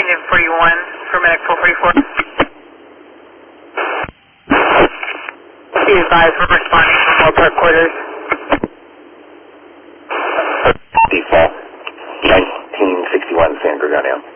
Union 41 for medic 444. Be advised, we're responding from more park quarters. Default 1961 San Gregorio.